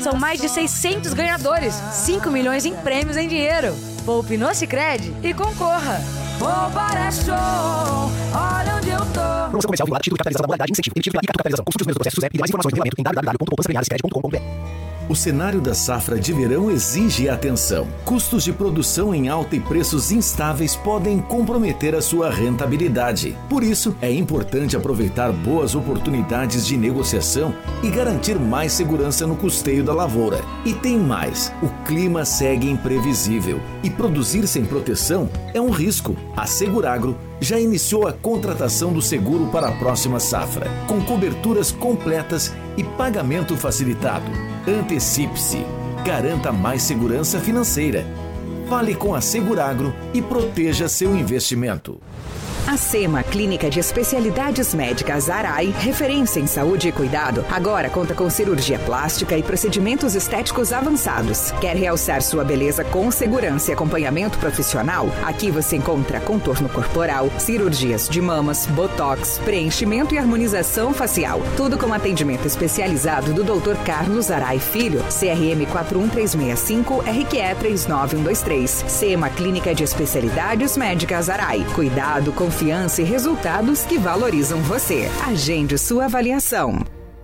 São mais de 600 ganhadores, 5 milhões em prêmios em dinheiro. Poupe no Sicredi e concorra. Poupar é show, olha onde eu tô. Promoção comercial vinculada, título de capitalização da modalidade de incentivo. Emitido pela ICA Capitalização. Consulte os meus processos e mais informações no regulamento em www.poupançasicredi.com.br. O cenário da safra de verão exige atenção. Custos de produção em alta e preços instáveis podem comprometer a sua rentabilidade. Por isso, é importante aproveitar boas oportunidades de negociação e garantir mais segurança no custeio da lavoura. E tem mais, o clima segue imprevisível e produzir sem proteção é um risco. A Seguragro já iniciou a contratação do seguro para a próxima safra, com coberturas completas e pagamento facilitado. Antecipe-se. Garanta mais segurança financeira. Fale com a Seguragro e proteja seu investimento. A SEMA, Clínica de Especialidades Médicas Arai, referência em saúde e cuidado, agora conta com cirurgia plástica e procedimentos estéticos avançados. Quer realçar sua beleza com segurança e acompanhamento profissional? Aqui você encontra contorno corporal, cirurgias de mamas, botox, preenchimento e harmonização facial. Tudo com atendimento especializado do Dr. Carlos Arai Filho, CRM 41365, RQE 39123. SEMA, Clínica de Especialidades Médicas Arai. Cuidado, confiança e resultados que valorizam você. Agende sua avaliação.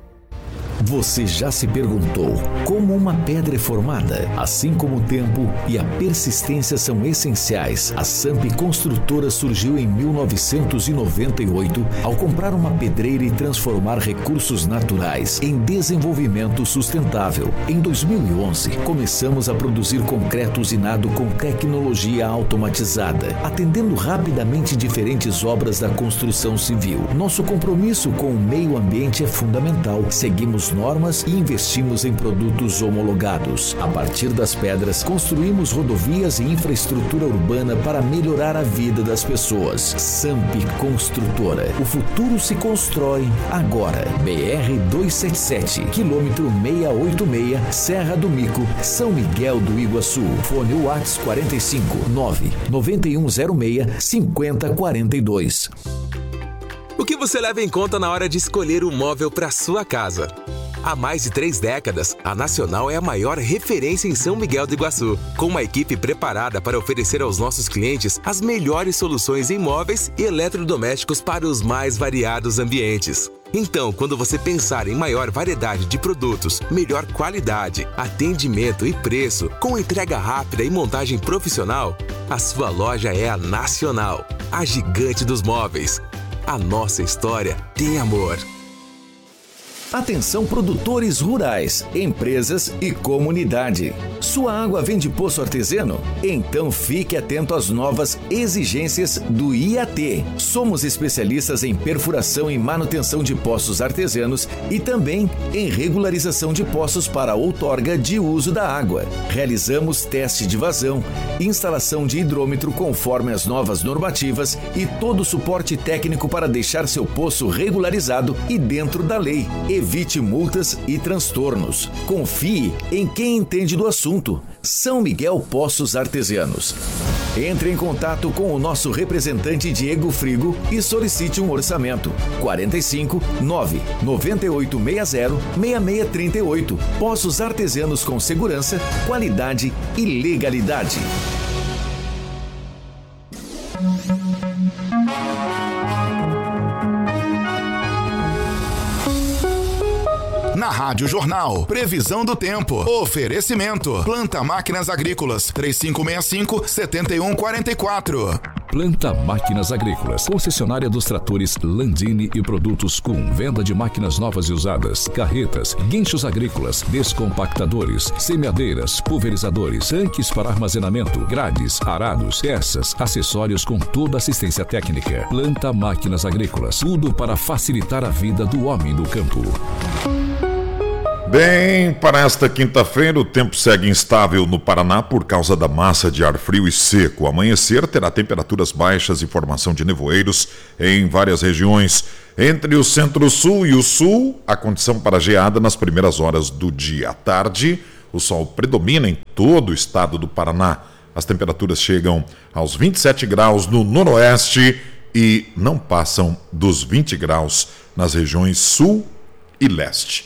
Você já se perguntou como uma pedra é formada? Assim como o tempo e a persistência são essenciais, a Samp Construtora surgiu em 1998 ao comprar uma pedreira e transformar recursos naturais em desenvolvimento sustentável. Em 2011, começamos a produzir concreto usinado com tecnologia automatizada, atendendo rapidamente diferentes obras da construção civil. Nosso compromisso com o meio ambiente é fundamental. Seguimos normas e investimos em produtos homologados. A partir das pedras, construímos rodovias e infraestrutura urbana para melhorar a vida das pessoas. Samp Construtora. O futuro se constrói agora. BR-277, quilômetro 686, Serra do Mico, São Miguel do Iguaçu. Fone WhatsApp 45 99106 5042. O que você leva em conta na hora de escolher um móvel para sua casa? Há mais de 3 décadas, a Nacional é a maior referência em São Miguel do Iguaçu, com uma equipe preparada para oferecer aos nossos clientes as melhores soluções em móveis e eletrodomésticos para os mais variados ambientes. Então, quando você pensar em maior variedade de produtos, melhor qualidade, atendimento e preço, com entrega rápida e montagem profissional, a sua loja é a Nacional, a gigante dos móveis. A nossa história tem amor. Atenção produtores rurais, empresas e comunidade. Sua água vem de poço artesiano? Então fique atento às novas exigências do IAT. Somos especialistas em perfuração e manutenção de poços artesianos e também em regularização de poços para outorga de uso da água. Realizamos teste de vazão, instalação de hidrômetro conforme as novas normativas e todo o suporte técnico para deixar seu poço regularizado e dentro da lei. Evite multas e transtornos. Confie em quem entende do assunto. São Miguel Poços Artesianos. Entre em contato com o nosso representante Diego Frigo e solicite um orçamento. 45 9 9860 6638. Poços Artesianos com segurança, qualidade e legalidade. Na Rádio Jornal, previsão do tempo. Oferecimento. Planta Máquinas Agrícolas, 3565-7144. Planta Máquinas Agrícolas, concessionária dos tratores Landini e produtos com venda de máquinas novas e usadas, carretas, guinchos agrícolas, descompactadores, semeadeiras, pulverizadores, tanques para armazenamento, grades, arados, peças, acessórios com toda assistência técnica. Planta Máquinas Agrícolas, tudo para facilitar a vida do homem do campo. Bem, para esta quinta-feira o tempo segue instável no Paraná por causa da massa de ar frio e seco. O amanhecer terá temperaturas baixas e formação de nevoeiros em várias regiões. Entre o centro-sul e o sul, a condição para geada nas primeiras horas do dia. À tarde, o sol predomina em todo o estado do Paraná. As temperaturas chegam aos 27 graus no noroeste e não passam dos 20 graus nas regiões sul e leste.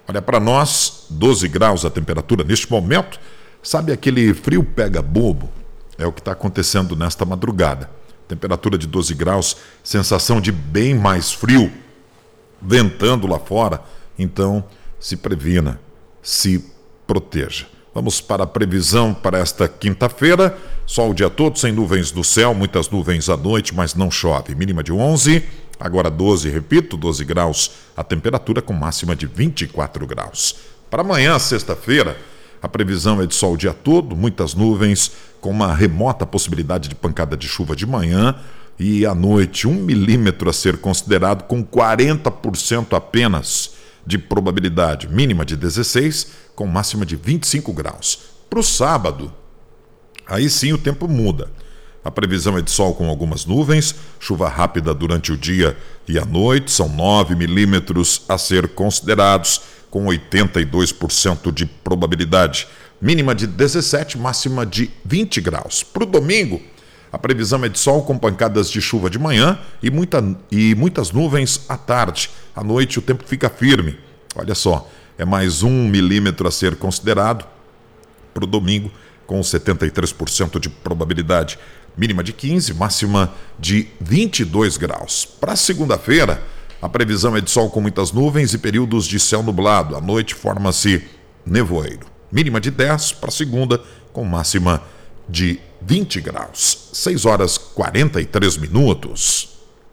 Olha, para nós, 12 graus a temperatura neste momento. Sabe aquele frio pega bobo? É o que está acontecendo nesta madrugada. Temperatura de 12 graus, sensação de bem mais frio, ventando lá fora. Então, se previna, se proteja. Vamos para a previsão para esta quinta-feira. Sol o dia todo, sem nuvens no céu, muitas nuvens à noite, mas não chove. Mínima de 11, agora 12, repito, 12 graus a temperatura, com máxima de 24 graus. Para amanhã, sexta-feira, a previsão é de sol o dia todo, muitas nuvens, com uma remota possibilidade de pancada de chuva de manhã e à noite 1 milímetro a ser considerado, com 40% apenas de probabilidade, mínima de 16, com máxima de 25 graus. Para o sábado, aí sim o tempo muda. A previsão é de sol com algumas nuvens, chuva rápida durante o dia e a noite, são 9 milímetros a ser considerados, com 82% de probabilidade. Mínima de 17, máxima de 20 graus. Para o domingo, a previsão é de sol com pancadas de chuva de manhã e muitas nuvens à tarde. À noite o tempo fica firme. Olha só, é mais 1 milímetro a ser considerado para o domingo, com 73% de probabilidade. Mínima de 15, máxima de 22 graus. Para segunda-feira, a previsão é de sol com muitas nuvens e períodos de céu nublado. À noite forma-se nevoeiro. Mínima de 10 para segunda, com máxima de 20 graus. 6 horas 43 minutos.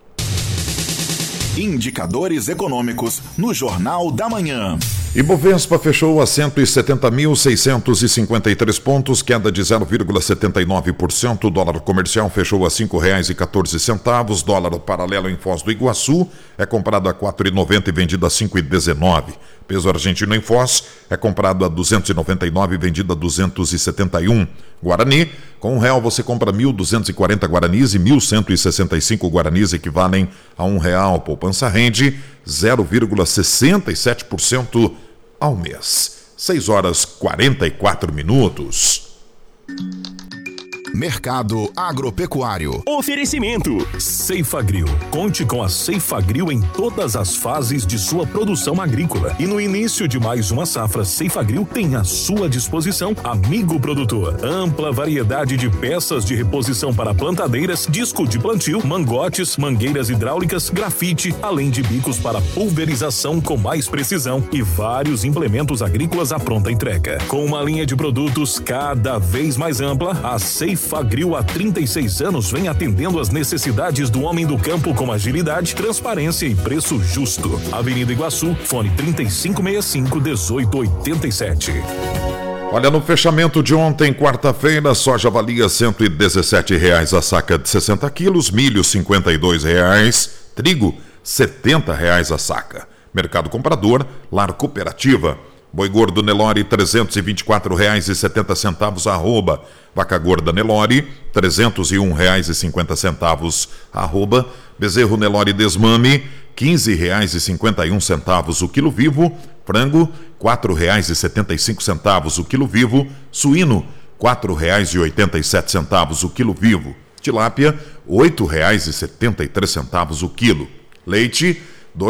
Indicadores econômicos no Jornal da Manhã. Ibovespa fechou a 170.653 pontos, queda de 0,79%. O dólar comercial fechou a R$ 5,14. Dólar paralelo em Foz do Iguaçu é comprado a R$ 4,90 e vendido a R$ 5,19. Peso argentino em Foz é comprado a R$ 299 e vendido a R$ 271. Guarani, com R$1 você compra 1.240 guaranis e 1.165 guaranis equivalem a R$1. Poupança rende 0,67% ao mês. 6 horas 44 minutos. Mercado agropecuário. Oferecimento Ceifagrill. Conte com a Ceifagrill em todas as fases de sua produção agrícola. E no início de mais uma safra, Ceifagrill tem à sua disposição amigo produtor. Ampla variedade de peças de reposição para plantadeiras, disco de plantio, mangotes, mangueiras hidráulicas, grafite, além de bicos para pulverização com mais precisão e vários implementos agrícolas à pronta entrega. Com uma linha de produtos cada vez mais ampla, a Ceifagrill há 36 anos vem atendendo às necessidades do homem do campo com agilidade, transparência e preço justo. Avenida Iguaçu, fone 3565-1887. Olha, no fechamento de ontem, quarta-feira, soja valia R$ 117 a saca de 60 quilos, milho R$ 52, trigo R$ 70 a saca. Mercado comprador, Lar Cooperativa. Boi gordo Nelore, R$ 324,70, arroba. Vaca gorda Nelore, R$ 301,50, arroba. Bezerro Nelore Desmame, R$ 15,51 o quilo vivo. Frango, R$ 4,75 o quilo vivo. Suíno, R$ 4,87 o quilo vivo. Tilápia, R$ 8,73 o quilo. Leite, R$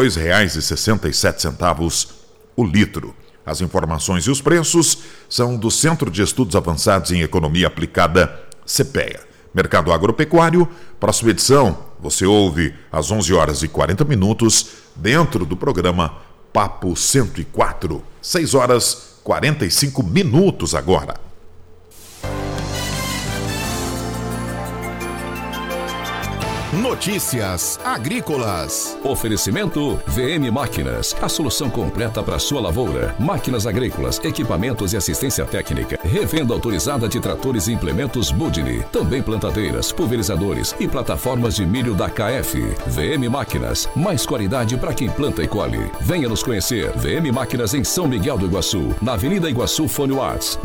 2,67 o litro. As informações e os preços são do Centro de Estudos Avançados em Economia Aplicada, CEPEA. Mercado Agropecuário, próxima edição, você ouve às 11 horas e 40 minutos, dentro do programa Papo 104. 6 horas 45 minutos agora. Notícias agrícolas. Oferecimento VM Máquinas, a solução completa para sua lavoura. Máquinas agrícolas, equipamentos e assistência técnica. Revenda autorizada de tratores e implementos Budini. Também plantadeiras, pulverizadores e plataformas de milho da KF. VM Máquinas, mais qualidade para quem planta e colhe. Venha nos conhecer. VM Máquinas em São Miguel do Iguaçu, na Avenida Iguaçu, fone Whats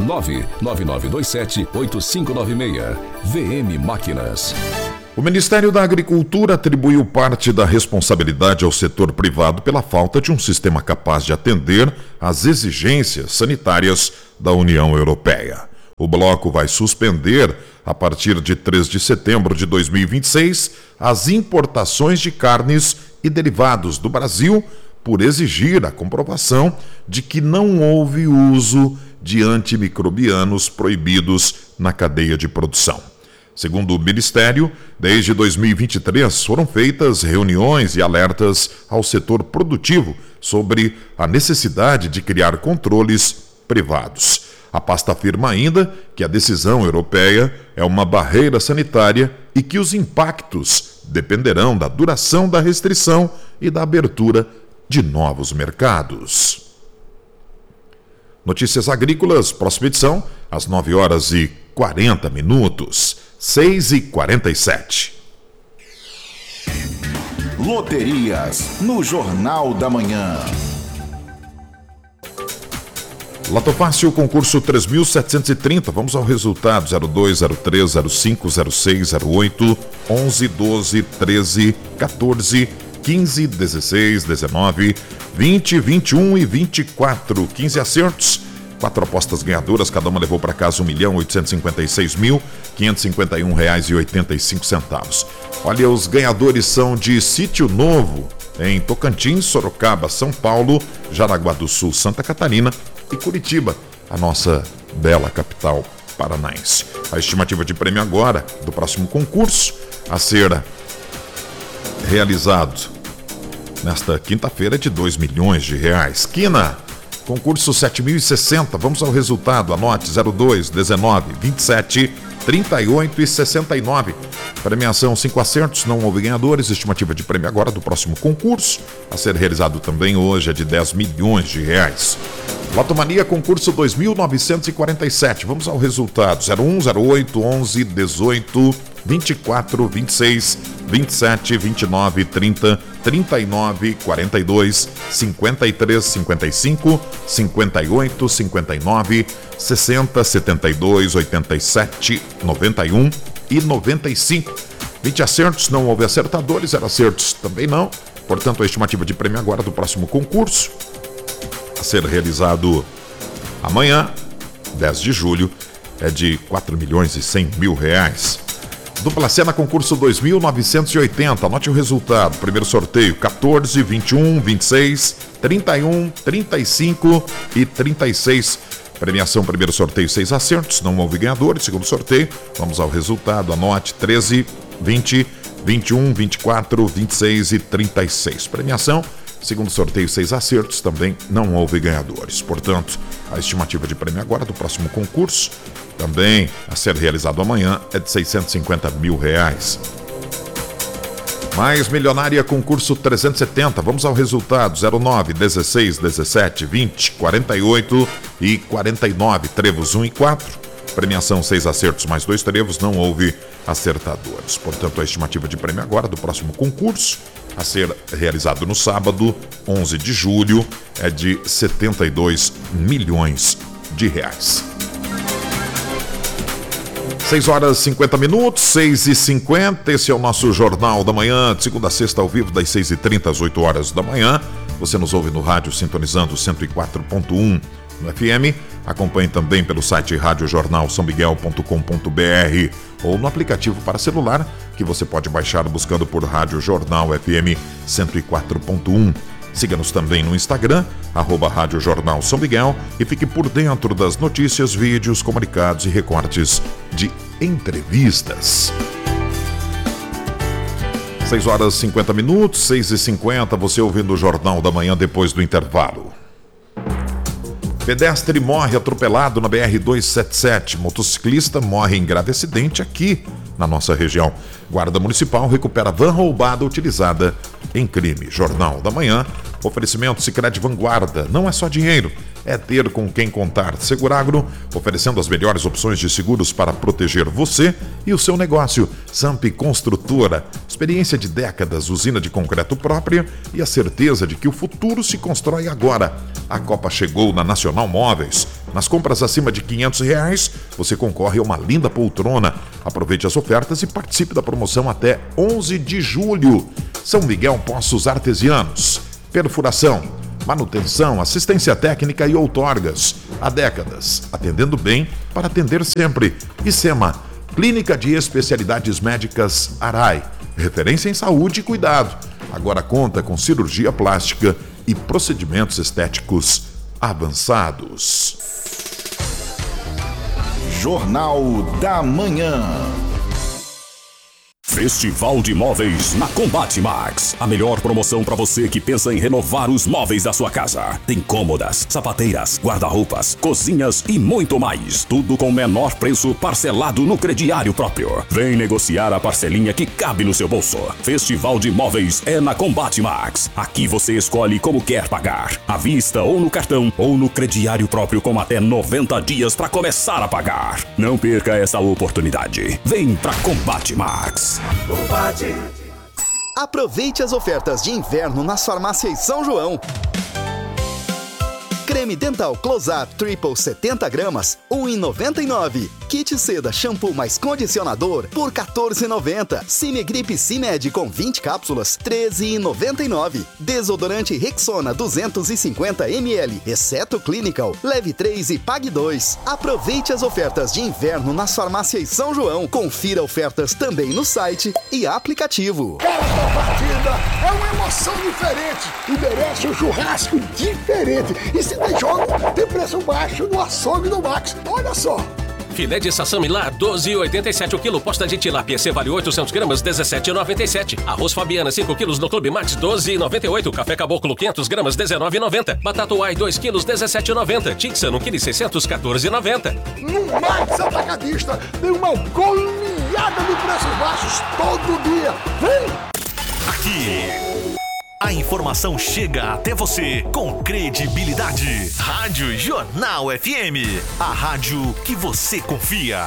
99927-8596. VM Máquinas. O Ministério da Agricultura atribuiu parte da responsabilidade ao setor privado pela falta de um sistema capaz de atender às exigências sanitárias da União Europeia. O bloco vai suspender, a partir de 3 de setembro de 2026, as importações de carnes e derivados do Brasil por exigir a comprovação de que não houve uso de antimicrobianos proibidos na cadeia de produção. Segundo o Ministério, desde 2023 foram feitas reuniões e alertas ao setor produtivo sobre a necessidade de criar controles privados. A pasta afirma ainda que a decisão europeia é uma barreira sanitária e que os impactos dependerão da duração da restrição e da abertura de novos mercados. Notícias Agrícolas, próxima edição, às 9h40, 6h47. Loterias, no Jornal da Manhã. Loto Fácil, concurso 3.730. Vamos ao resultado: 02, 03, 05, 06, 08, 11, 12, 13, 14, 15, 16, 19, 20, 21 e 24. 15 acertos. 4 apostas ganhadoras, cada uma levou para casa R$1.856.551,85. Olha, os ganhadores são de Sítio Novo, em Tocantins, Sorocaba, São Paulo, Jaraguá do Sul, Santa Catarina e Curitiba, a nossa bela capital paranaense. A estimativa de prêmio agora do próximo concurso a ser realizado nesta quinta-feira é de R$2 milhões. Quina, concurso 7.060, vamos ao resultado, anote: 02, 19, 27, 38 e 69. Premiação 5 acertos, não houve ganhadores. Estimativa de prêmio agora do próximo concurso a ser realizado também hoje é de R$10 milhões. Lotomania, concurso 2.947. Vamos ao resultado: 01, 08, 11, 18, 24, 26, 27, 29, 30, 39, 42, 53, 55, 58, 59, 60, 72, 87, 91 e 95. 20 acertos, não houve acertadores, 0 acertos também não. Portanto, a estimativa de prêmio agora do próximo concurso a ser realizado amanhã, 10 de julho, é de R$4.100.000. Dupla cena, concurso 2.980. Anote o resultado: primeiro sorteio 14, 21, 26, 31, 35 e 36. Premiação, primeiro sorteio 6 acertos, não houve ganhadores. Segundo sorteio, vamos ao resultado, anote: 13, 20, 21, 24, 26 e 36. Premiação, segundo sorteio 6 acertos, também não houve ganhadores. Portanto, a estimativa de prêmio agora do próximo concurso, também a ser realizado amanhã, é de R$650 mil. Mais Milionária, concurso 370. Vamos ao resultado: 09, 16, 17, 20, 48 e 49. Trevos 1 e 4. Premiação 6 acertos mais 2 trevos, não houve acertadores. Portanto, a estimativa de prêmio agora do próximo concurso a ser realizado no sábado, 11 de julho, é de R$72 milhões. 6h50, 6h50. Esse é o nosso Jornal da Manhã, de segunda a sexta, ao vivo, das 6h30 às 8 horas da manhã. Você nos ouve no rádio sintonizando 104.1 no FM. Acompanhe também pelo site radiojornalsaomiguel.com.br ou no aplicativo para celular, que você pode baixar buscando por Rádio Jornal FM 104.1. Siga-nos também no Instagram, @Rádio Jornal São Miguel, e fique por dentro das notícias, vídeos, comunicados e recortes de entrevistas. 6h50, 6h50, você ouvindo o Jornal da Manhã depois do intervalo. Pedestre morre atropelado na BR-277. Motociclista morre em grave acidente aqui na nossa região. Guarda Municipal recupera van roubada utilizada em crime. Jornal da Manhã, oferecimento Sicredi Vanguarda. Não é só dinheiro, é ter com quem contar. Seguragro, oferecendo as melhores opções de seguros para proteger você e o seu negócio. Samp Construtora, experiência de décadas, usina de concreto própria e a certeza de que o futuro se constrói agora. A Copa chegou na Nacional Móveis. Nas compras acima de R$500, você concorre a uma linda poltrona. Aproveite as ofertas e participe da promoção até 11 de julho. São Miguel Poços Artesianos. Perfuração, manutenção, assistência técnica e outorgas. Há décadas, atendendo bem para atender sempre. ICEMA, Clínica de Especialidades Médicas Arai. Referência em saúde e cuidado. Agora conta com cirurgia plástica e procedimentos estéticos avançados. Jornal da Manhã. Festival de Móveis na Combate Max. A melhor promoção para você que pensa em renovar os móveis da sua casa. Tem cômodas, sapateiras, guarda-roupas, cozinhas e muito mais. Tudo com o menor preço, parcelado no crediário próprio. Vem negociar a parcelinha que cabe no seu bolso. Festival de Móveis é na Combate Max. Aqui você escolhe como quer pagar. À vista ou no cartão ou no crediário próprio com até 90 dias para começar a pagar. Não perca essa oportunidade. Vem pra Combate Max. Aproveite as ofertas de inverno nas farmácias São João. Creme dental Close-Up Triple 70 gramas, R$1,99. Kit seda shampoo mais condicionador por R$14,90. Cimegripe Cimed com 20 cápsulas, R$13,99. Desodorante Rexona 250 ml, exceto Clinical. Leve 3 e pague 2. Aproveite as ofertas de inverno nas farmácias São João. Confira ofertas também no site e aplicativo. Cada partida é uma emoção diferente e merece um churrasco diferente. E se tem jogo, tem preço baixo no açougue do Max. Olha só. Filé de sassami lá, R$12,87 o quilo. Posta de tilápia C-Vale 800 gramas, R$17,97. Arroz Fabiana, 5 quilos no Clube Max, R$12,98. Café Caboclo, 500 gramas, R$19,90. Batata Uai, 2 quilos, R$17,90. Tixan, 1 kg 600, R$14,90. No Max Atacadista, tem uma goleada de preços baixos todo dia. Vem! Aqui, a informação chega até você com credibilidade. Rádio Jornal FM, a rádio que você confia.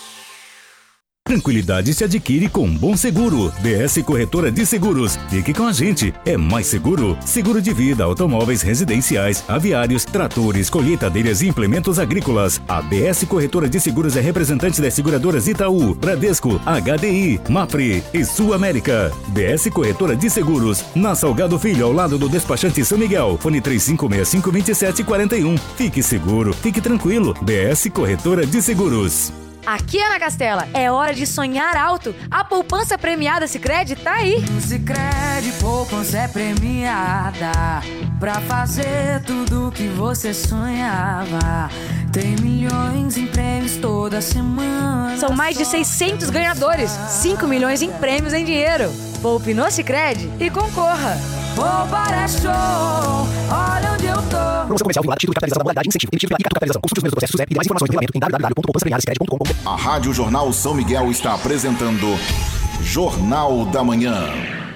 Tranquilidade se adquire com Bom Seguro. BS Corretora de Seguros. Fique com a gente. É mais seguro. Seguro de vida, automóveis residenciais, aviários, tratores, colheitadeiras e implementos agrícolas. A BS Corretora de Seguros é representante das seguradoras Itaú, Bradesco, HDI, Mapfre e Sul América. BS Corretora de Seguros. Na Salgado Filho, ao lado do despachante São Miguel. Fone 3565-2741. Fique seguro. Fique tranquilo. BS Corretora de Seguros. Aqui, Ana Castela, é hora de sonhar alto. A poupança premiada Sicredi tá aí. Sicredi, poupança é premiada pra fazer tudo o que você sonhava. Tem milhões em prêmios toda semana. São mais de 600 ganhadores, 5 milhões em prêmios em dinheiro. Poupe no Sicredi e concorra. Poupar é show, olha onde eu tô. Promoção comercial vinculada, título de capitalização da modalidade, incentivo, emitido pela Liga Capitalização. Consulte os meus processos e mais informações no regulamento em www.poupançapremiadasicredi.com.br. A Rádio Jornal São Miguel está apresentando Jornal da Manhã.